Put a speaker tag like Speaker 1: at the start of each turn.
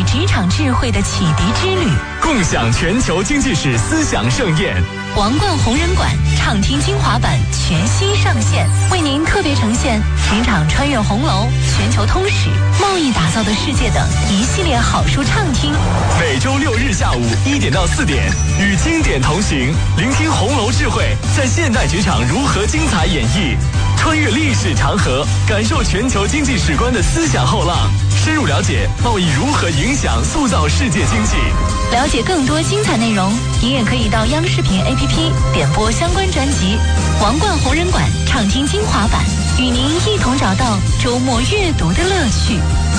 Speaker 1: 职场智慧的启迪之旅，
Speaker 2: 共享全球经济史思想盛宴。
Speaker 1: 王冠红人馆畅听精华版全新上线，为您特别呈现职场穿越红楼、全球通史、贸易打造的世界等一系列好书畅听。
Speaker 2: 每周6日下午1点到4点，与经典同行，聆听红楼智慧在现代职场如何精彩演绎，穿越历史长河，感受全球经济史观的思想后浪，深入了解贸易如何影响塑造世界经济。
Speaker 1: 了解更多精彩内容，您也可以到央视频 APP 点播相关专辑《王冠红人馆畅听精华版》，与您一同找到周末阅读的乐趣。